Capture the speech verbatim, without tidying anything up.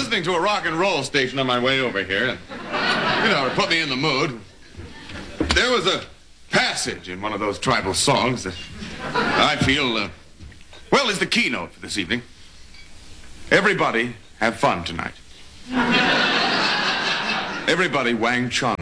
listening to a rock and roll station on my way over here. And, you know, it put me in the mood. There was a passage in one of those tribal songs that I feel, uh, well, is the keynote for this evening. Everybody have fun tonight. Everybody Wang Chung.